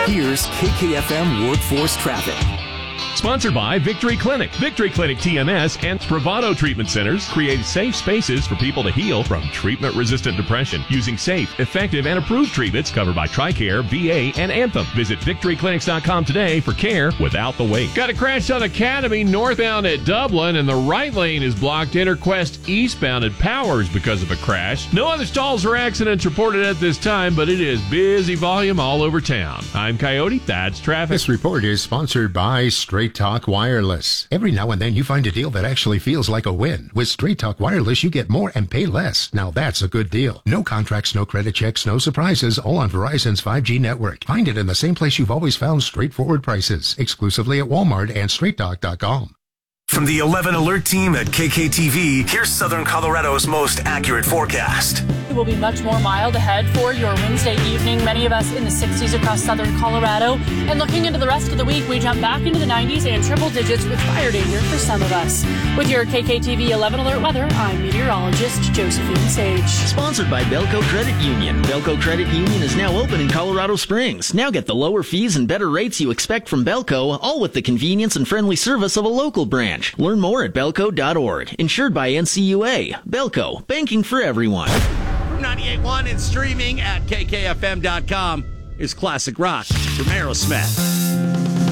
Here's KKFM Workforce Traffic. Sponsored by Victory Clinic. Victory Clinic TMS and Spravato Treatment Centers create safe spaces for people to heal from treatment-resistant depression using safe, effective, and approved treatments covered by TRICARE, VA, and Anthem. Visit victoryclinics.com today for care without the wait. Got a crash on Academy northbound at Dublin, and the right lane is blocked Interquest eastbound at Powers because of a crash. No other stalls or accidents reported at this time, but it is busy volume all over town. I'm Coyote. That's traffic. This report is sponsored by Straight Talk Wireless. Every now and then you find a deal that actually feels like a win. With Straight Talk Wireless, you get more and pay less. Now that's a good deal. No contracts, no credit checks, no surprises, all on Verizon's 5G network. Find it in the same place you've always found straightforward prices, exclusively at Walmart and StraightTalk.com. From the 11 Alert team at KKTV, here's Southern Colorado's most accurate forecast. It will be much more mild ahead for your Wednesday evening. Many of us in the 60s across southern Colorado. And looking into the rest of the week, we jump back into the 90s and triple digits with fire danger for some of us. With your KKTV 11 Alert weather, I'm meteorologist Josephine Sage. Sponsored by Belco Credit Union. Belco Credit Union is now open in Colorado Springs. Now get the lower fees and better rates you expect from Belco, all with the convenience and friendly service of a local branch. Learn more at belco.org. Insured by NCUA. Belco, banking for everyone. 98.1 and streaming at kkfm.com is Classic Rock from Aerosmith.